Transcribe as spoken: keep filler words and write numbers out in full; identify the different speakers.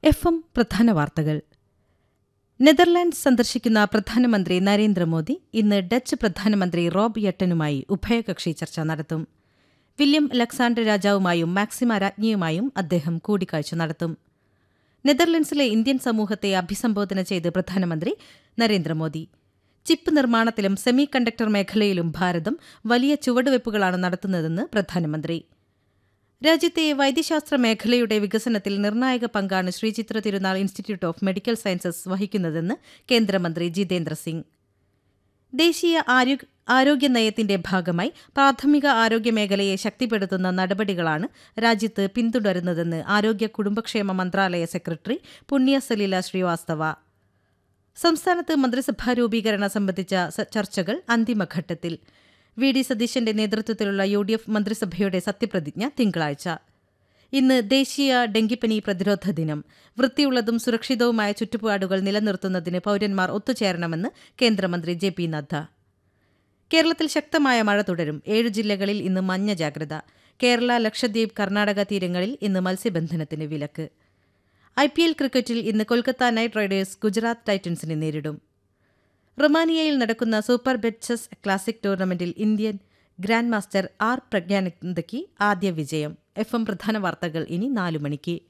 Speaker 1: F M പ്രധാന വാർത്തകൾ. Netherlands സന്ദർശിക്കുന്ന പ്രധാനമന്ത്രി നരേന്ദ്രമോദി ഇന്ന് ഡച്ച് പ്രധാനമന്ത്രി റോബ് യെട്ടനുമായി ഉഭയകക്ഷി ചർച്ച നടത്തും. വില്യം അലക്സാണ്ടർ രാജാവുമായും മാക്സിമ രാജ്ഞിയുമായും അദ്ദേഹം കൂടിക്കാഴ്ച നടത്തും. നെതർലൻഡ്സിലെ ഇന്ത്യൻ സമൂഹത്തെ അഭിസംബോധന ചെയ്ത് പ്രധാനമന്ത്രി നരേന്ദ്രമോദി ചിപ്പ് നിർമ്മാണത്തിലും സെമി കണ്ടക്ടർ മേഖലയിലും ഭാരതം വലിയ ചുവടുവയ്പുകളാണ് നടത്തുന്നതെന്ന് പ്രധാനമന്ത്രി. രാജ്യത്തെ വൈദ്യശാസ്ത്ര മേഖലയുടെ വികസനത്തിൽ നിർണായക പങ്കാണ് ശ്രീചിത്ര തിരുനാൾ ഇൻസ്റ്റിറ്റ്യൂട്ട് ഓഫ് മെഡിക്കൽ സയൻസസ് വഹിക്കുന്നതെന്ന് കേന്ദ്രമന്ത്രി ജിതേന്ദ്ര സിംഗ്. ദേശീയ ആരോഗ്യ നയത്തിന്റെ ഭാഗമായി പ്രാഥമിക ആരോഗ്യ മേഖലയെ ശക്തിപ്പെടുത്തുന്ന നടപടികളാണ് രാജ്യത്ത് പിന്തുടരുന്നതെന്ന് ആരോഗ്യ കുടുംബക്ഷേമ മന്ത്രാലയ സെക്രട്ടറി പുണ്യ സലീല ശ്രീവാസ്തവ. സംസ്ഥാനത്ത് മന്ത്രിസഭാ രൂപീകരണം സംബന്ധിച്ച ചർച്ചകൾ അന്തിമഘട്ടത്തിൽ. വി ഡി സതീശന്റെ നേതൃത്വത്തിലുള്ള യു ഡി എഫ് മന്ത്രിസഭയുടെ സത്യപ്രതിജ്ഞ തിങ്കളാഴ്ച. ഇന്ന് ദേശീയ ഡെങ്കിപ്പനി പ്രതിരോധ ദിനം. വൃത്തിയുള്ളതും സുരക്ഷിതവുമായ ചുറ്റുപാടുകൾ നിലനിർത്തുന്നതിന് പൌരന്മാർ ഒത്തുചേരണമെന്ന് കേന്ദ്രമന്ത്രി ജെ പി നദ്ദ. കേരളത്തിൽ ശക്തമായ മഴ തുടരും. ഏഴു ജില്ലകളിൽ ഇന്ന് മഞ്ഞ ജാഗ്രത. കേരള, ലക്ഷദ്വീപ്, കർണാടക തീരങ്ങളിൽ ഇന്ന് മത്സ്യബന്ധനത്തിന് വിലക്ക്. ഐ പി എൽ ക്രിക്കറ്റിൽ ഇന്ന് കൊൽക്കത്ത നൈറ്റ് റൈഡേഴ്സ് ഗുജറാത്ത് ടൈറ്റൻസിനെ നേരിടും. റൊമാനിയയിൽ നടക്കുന്ന സൂപ്പർ ബെറ്റ് ചെസ് ക്ലാസിക് ടൂർണമെന്റിൽ ഇന്ത്യൻ ഗ്രാൻഡ് മാസ്റ്റർ ആർ പ്രജ്ഞാനന്ദയ്ക്ക് ആദ്യ വിജയം. എഫ് എം പ്രധാന വാർത്തകൾ ഇനി നാലു മണിക്ക്.